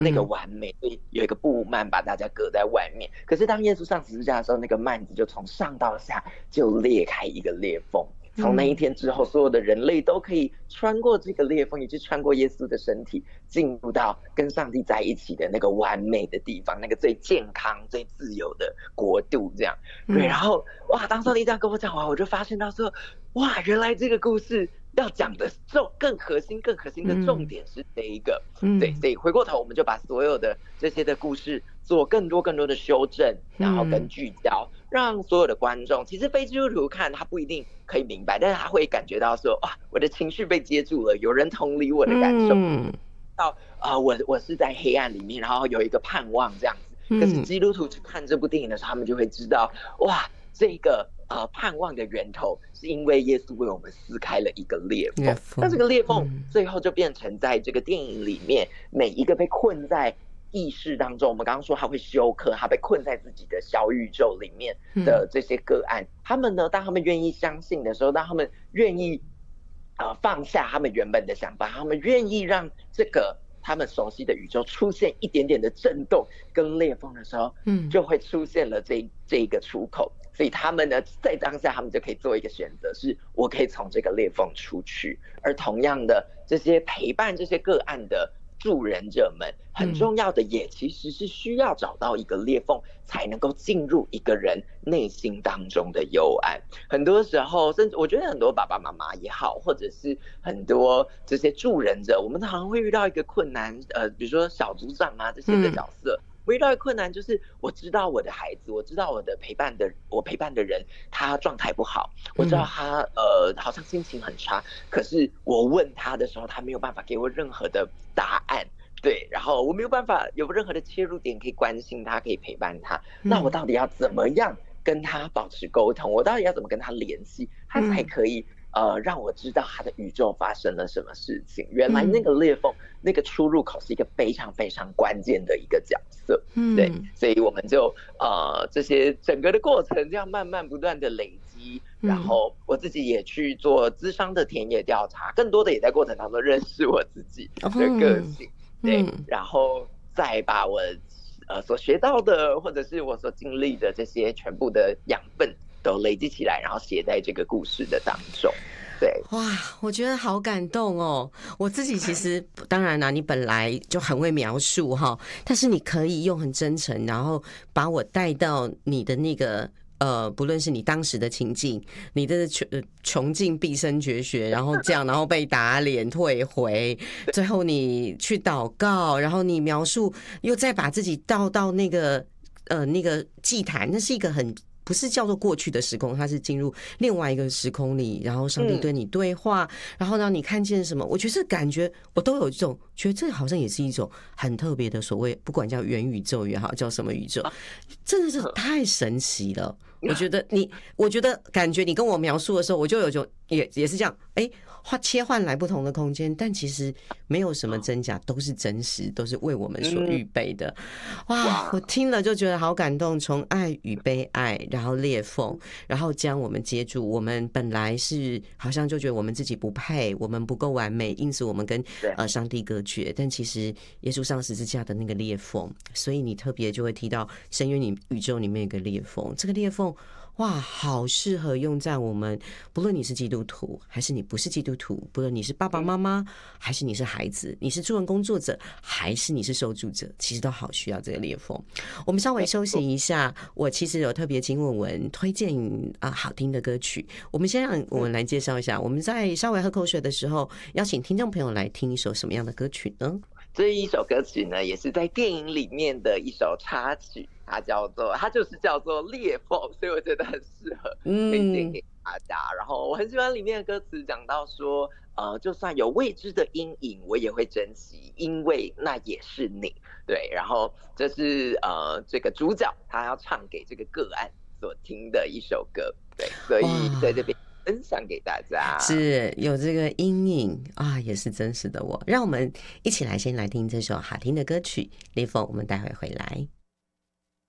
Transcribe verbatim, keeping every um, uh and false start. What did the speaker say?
那个完美，所以有一个布幔把大家隔在外面。可是当耶稣上十字架的时候，那个幔子就从上到下就裂开一个裂缝。从那一天之后，所有的人类都可以穿过这个裂缝，也去穿过耶稣的身体，进入到跟上帝在一起的那个完美的地方，那个最健康、最自由的国度。这样，对。然后哇，当上帝这样跟我讲完，我就发现到说，哇，原来这个故事要讲的重更核心、更核心的重点是这一个。嗯、对，所以回过头，我们就把所有的这些的故事做更多更多的修正，然后跟聚焦。嗯，让所有的观众，其实非基督徒看他不一定可以明白，但是他会感觉到说，哇，我的情绪被接住了，有人同理我的感受，嗯、到啊、呃，我我是在黑暗里面，然后有一个盼望这样子。可是基督徒去看这部电影的时候，他们就会知道，哇，这个呃盼望的源头是因为耶稣为我们撕开了一个裂缝，那这个裂缝最后就变成在这个电影里面，每一个被困在意识当中，我们刚刚说他会休克，他被困在自己的小宇宙里面的这些个案，嗯、他们呢，当他们愿意相信的时候，当他们愿意、呃、放下他们原本的想法，他们愿意让这个他们熟悉的宇宙出现一点点的震动跟裂缝的时候，嗯、就会出现了这这个出口。所以他们呢，在当下他们就可以做一个选择，是我可以从这个裂缝出去。而同样的，这些陪伴这些个案的助人者们，很重要的也其实是需要找到一个裂缝，才能够进入一个人内心当中的幽暗。很多时候，甚至我觉得很多爸爸妈妈也好，或者是很多这些助人者，我们常常会遇到一个困难，呃，比如说小组长啊这些的角色。嗯，我遇到的困难就是，我知道我的孩子，我知道我的陪伴的我陪伴的人，他状态不好，我知道他呃好像心情很差，可是我问他的时候，他没有办法给我任何的答案，对，然后我没有办法有任何的切入点可以关心他，可以陪伴他，那我到底要怎么样跟他保持沟通？我到底要怎么跟他联系，他才可以？呃，让我知道他的宇宙发生了什么事情。原来那个裂缝、嗯、那个出入口是一个非常非常关键的一个角色。嗯，对，所以我们就呃这些整个的过程这样慢慢不断的累积，然后我自己也去做諮商的田野调查，更多的也在过程当中认识我自己的个性。嗯、对，然后再把我呃所学到的或者是我所经历的这些全部的养分都累积起来，然后写在这个故事的当中。对， 哇，我觉得好感动哦！我自己其实当然啦，你本来就很会描述哈，但是你可以用很真诚，然后把我带到你的那个呃，不论是你当时的情境，你的穷穷尽毕生绝学，然后这样，然后被打脸退回，最后你去祷告，然后你描述，又再把自己倒到那个呃那个祭坛，那是一个很。不是叫做过去的时空，它是进入另外一个时空里，然后上帝对你对话，嗯、然后让你看见什么？我觉得这感觉我都有这种，觉得这好像也是一种很特别的所谓，不管叫元宇宙也好，叫什么宇宙，真的是太神奇了。我觉得你，我觉得感觉你跟我描述的时候，我就有种也也是这样，哎，切换来不同的空间，但其实没有什么真假，都是真实，都是为我们所预备的。哇，我听了就觉得好感动，从爱与被爱，然后裂缝，然后将我们接住。我们本来是好像就觉得我们自己不配，我们不够完美，因此我们跟呃上帝隔绝。但其实耶稣上十字架的那个裂缝，所以你特别就会提到深渊里宇宙里面有个裂缝，这个裂缝。哇，好适合用在我们，不论你是基督徒还是你不是基督徒，不论你是爸爸妈妈还是你是孩子，你是助人工作者还是你是受助者，其实都好需要这个裂缝。我们稍微休息一下，我其实有特别请文文推荐啊、呃、好听的歌曲。我们先让我们来介绍一下，我们在稍微喝口水的时候，邀请听众朋友来听一首什么样的歌曲呢？ 这一首歌曲呢，也是在电影里面的一首插曲，它叫做，它就是叫做裂缝，所以我觉得很适合推荐给大家。嗯、然后我很喜欢里面的歌词，讲到说，呃，就算有未知的阴影，我也会珍惜，因为那也是你。对，然后这是呃这个主角他要唱给这个个案所听的一首歌，对，所以在这边。分享给大家， 是有这个阴影啊，也是真实的我。让我们一起来先来听这首好听的歌曲《裂缝》，我们待会回来。